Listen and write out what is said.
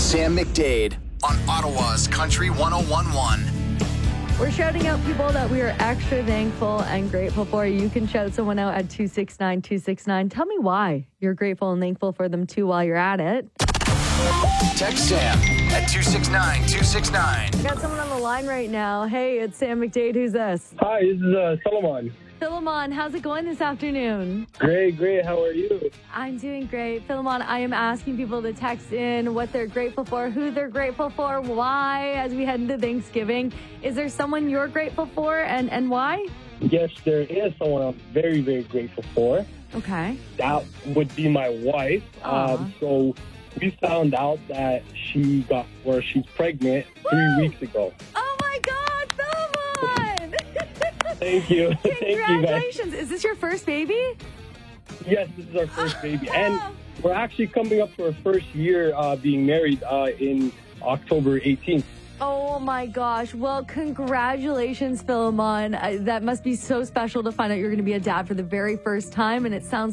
Sam McDade on Ottawa's Country 101.1. We're shouting out people that we are extra thankful and grateful for. You can shout someone out at 269-269. Tell me why you're grateful and thankful for them too while you're at it. Text Sam at 269-269. I got someone on the line right now. Hey, it's Sam McDade. Who's this? Hi, this is Solomon. Philemon, how's it going this afternoon? Great. How are you? I'm doing great. Philemon, I am asking people to text in what they're grateful for, who they're grateful for, why, as we head into Thanksgiving. Is there someone you're grateful for and why? Yes, there is someone I'm very, very grateful for. Okay. That would be my wife. So we found out that she's pregnant 3 weeks ago. Oh my God, Philemon! Thank you. Thank you, guys. Congratulations. Is this your first baby? Yes, this is our first baby. And we're actually coming up to our first year being married in October 18th. Oh my gosh. Well, congratulations, Philemon. That must be so special to find out you're going to be a dad for the very first time. And it sounds